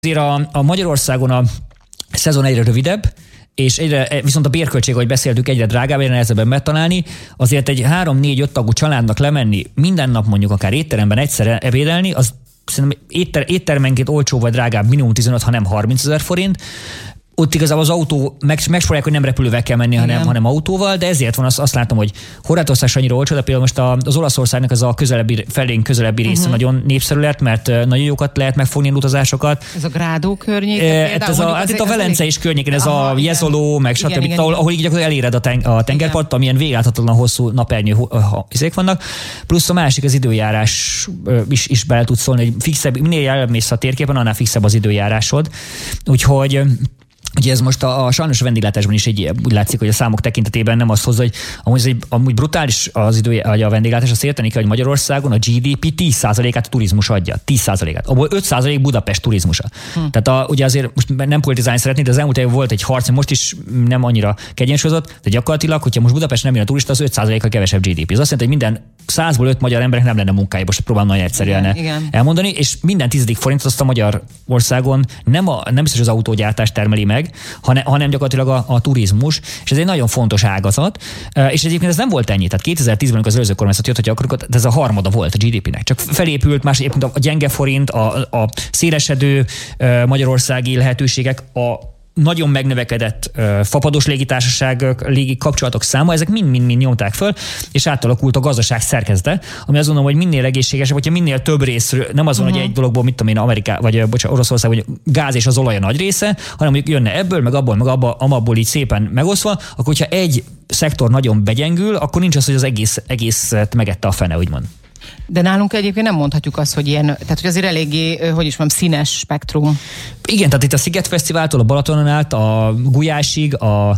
Azért a Magyarországon a szezon egyre rövidebb, és viszont a bérköltség, ahogy beszéltük, egyre drágább, egyre nehezebben megtalálni. Azért egy 3-4-5 tagú családnak lemenni, minden nap mondjuk akár étteremben egyszer ebédelni, az szerintem éttermenként olcsó vagy drágább, minimum 15, hanem 30 000 forint. Ott igazából az autó, megspórolják, hogy nem repülővel kell menni, hanem autóval, de ezért van azt látom, hogy Horvátország annyira olcsó, de például most az Olaszországnak ez a felénk közelebbi része nagyon népszerű lett, mert nagyon jókat lehet megfogni utazásokat. Ez a Grádó környék. Itt a Velence is környékén, ez a Jezoló, meg stb. Ahol így gyakorlatilag eléred a tengerpart, amilyen végáltatlan hosszú napernyő izék vannak. Plusz a másik az időjárás is bele tud szólni, hogy fixebb, minél elmész a térképen, annál fixebb az időjárásod. Úgyhogy ugye ez most sajnos a vendéglátásban is úgy látszik, hogy a számok tekintetében nem azt hozza, hogy amúgy brutális az idő, a vendéglátás, azt érteni kell, hogy Magyarországon a GDP 10%-át a turizmus adja. 10%-át. Abból 5% Budapest turizmusa. Tehát ugye azért most nem politizálni szeretnék, de az elmúlt évben volt egy harc, most is nem annyira kegyensúlyozott, de gyakorlatilag, hogyha most Budapest nem jön a turista, az 5%-a kevesebb GDP. Ez azt jelenti, hogy minden 100-ból 5 magyar emberek nem lenne munkája, most próbálom nagyon egyszerűen elmondani, és minden 10. forint azt a Magyarországon nem biztos az autógyártás termeli meg, hanem gyakorlatilag a turizmus, és ez egy nagyon fontos ágazat, és egyébként ez nem volt ennyi. Tehát 2010-ben, az előző kormányzat jött, hogy akkor ez a harmada volt a GDP-nek. Csak felépült más, éppen a gyenge forint, a szélesedő magyarországi lehetőségek, a nagyon megnövekedett fapados légitársaságok, légi kapcsolatok száma, ezek mind nyomták föl, és átalakult a gazdaság szerkezete, ami azt gondolom, hogy minél egészségesebb, hogyha minél több részről, nem az van, hogy egy dologból, mit tudom én, Oroszország, vagy gáz és az olaj a nagy része, hanem mondjuk jönne ebből, meg abból így szépen megosztva, akkor hogyha egy szektor nagyon begyengül, akkor nincs az, hogy az egészet megette a fene, úgymond. De nálunk egyébként nem mondhatjuk azt, hogy ilyen, tehát hogy azért eléggé, színes spektrum. Igen, tehát itt a Sziget Fesztiváltól a Balatonon át, a Gulyásig,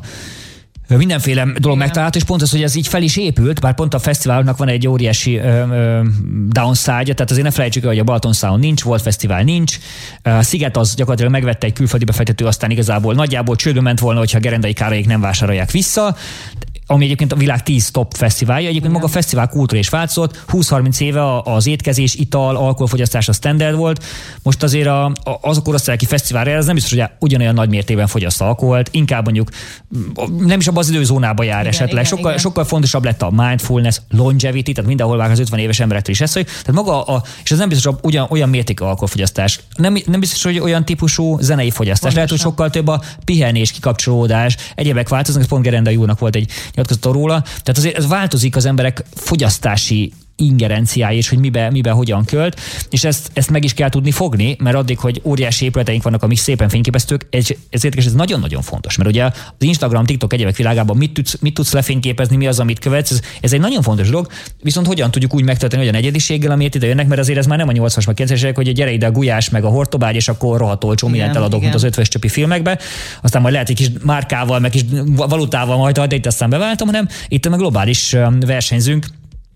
mindenféle dolog megtalálható, és pont az, hogy ez így fel is épült, bár pont a fesztiválnak van egy óriási downside-ja, tehát azért ne felejtsük el, hogy a Balatonszálon nincs, volt fesztivál nincs. A Sziget az gyakorlatilag megvette egy külföldi befektető, aztán igazából nagyjából csődbe ment volna, hogyha Gerendai Károlyék nem vásárolják vissza, ami egyébként a világ 10 top fesztiválja. Egyébként maga a fesztivál kultúra is változott. 20-30 éve az étkezés, ital, alkoholfogyasztás a standard volt. Most azért az a korosztály, aki fesztiválra jár, ez nem biztos, hogy ugyanolyan nagy mértékben fogyaszt alkoholt, inkább mondjuk nem is abban az időzónába jár esetleg. Sokkal fontosabb lett a mindfulness, longevity, tehát mindenhol vág az 50 éves emberektől is ez, hogy tehát maga és ez nem biztos, hogy olyan mértékű alkoholfogyasztás. Nem biztos, hogy olyan típusú zenei fogyasztás. Lehet, hogy sokkal több a pihenés, kikapcsolódás, egyebek változnak, pont Gerendai úrnak volt egy nyilatkozott róla. Tehát azért ez változik az emberek fogyasztási ingerenciája is, hogy mibe hogyan költ, és ezt meg is kell tudni fogni, mert addig, hogy óriási épületeink vannak, amik szépen fényképeztük, ezért ez nagyon-nagyon fontos, mert ugye az Instagram, TikTok, egyebek világában mit tudsz lefényképezni, mi az, amit követsz, ez egy nagyon fontos dolog, viszont hogyan tudjuk úgy megtölteni, hogy a egyediséggel, amiért ide jönnek, mert azért ez már nem a 80-as, meg 90-es, hogy gyere ide a Gulyás, meg a Hortobágy, és akkor rohadt olcsó mindent eladok, mint az Ötvös Csöpi filmekbe, aztán majd lehet egy kis márkával, meg kis valutával majd, de itt aztán beváltam, hanem itt meg globális versenyzünk.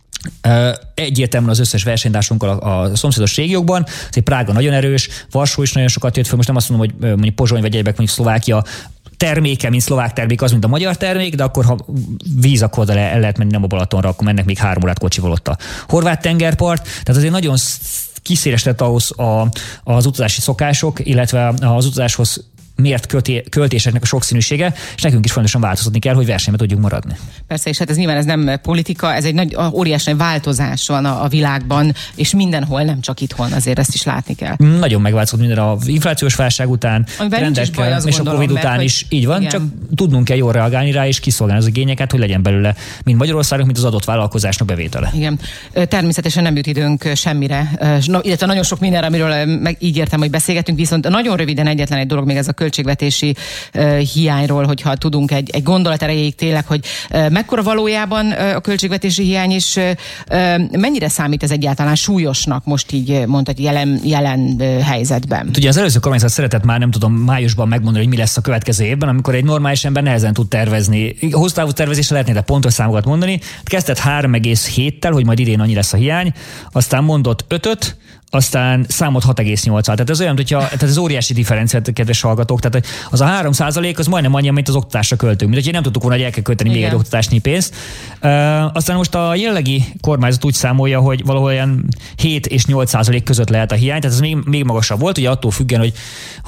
Egyértelműen az összes versenytársunkkal a szomszédos régiókban, azért Prága nagyon erős, Varsó is nagyon sokat jött föl, most nem azt mondom, hogy mondjuk Pozsony vagy egyébek, mondjuk Szlovákia terméke, mint szlovák termék, az, mint a magyar termék, de akkor, ha víz, akkor oda el lehet menni, nem a Balatonra, akkor mennek még 3 órát kocsival ott a horvát tengerpart, tehát azért nagyon kiszélesedett ahhoz az utazási szokások, illetve az utazáshoz mért költéseknek a sokszínűsége, és nekünk is fontosan változtatni kell, hogy versenyben tudjunk maradni. Persze, és hát ez nyilván ez nem politika, ez egy óriási változás van a világban, és mindenhol, nem csak itthon, azért ezt is látni kell. Nagyon megváltozott minden az inflációs válság után, trendekkel, és a Covid után is így van, igen. Csak tudnunk kell jól reagálni rá, és kiszolgálni az igényeket, hogy legyen belőle mind Magyarországnak, mint az adott vállalkozásnak bevétele. Igen. Természetesen nem jut időnk semmire, illetve nagyon sok mindenre, amiről meg így értem, hogy beszélgetünk, viszont nagyon röviden egyetlen egy dolog még ez a költségvetési hiányról, hogyha tudunk egy gondolat erejéig tényleg, hogy mekkora valójában a költségvetési hiány, és mennyire számít ez egyáltalán súlyosnak most így mondhatni jelen helyzetben? Ugye az előző kormányzat szeretett már nem tudom májusban megmondani, hogy mi lesz a következő évben, amikor egy normális ember nehezen tud tervezni. Hosszú távú tervezésre lehetne de pontos számokat mondani. Kezdett 3,7-tel, hogy majd idén annyi lesz a hiány, aztán mondott 5-öt, aztán számot 6,8-al. Tehát ez olyan, tehát ez óriási differenciát, kedves hallgatók. Tehát az a 3% az majdnem annyi, mint az oktatásra költünk. Mint hogy nem tudtuk volna, hogy el kell költeni még egy oktatásnyi pénzt. Aztán most a jelenlegi kormányzat úgy számolja, hogy valahol olyan 7 és 8% között lehet a hiány, tehát ez még magasabb volt, ugye attól függően, hogy